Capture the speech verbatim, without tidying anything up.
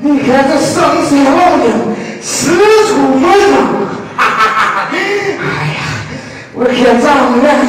你看这生死老娘四处奔忙，哈哈哈哈！哎呀，我看丈母娘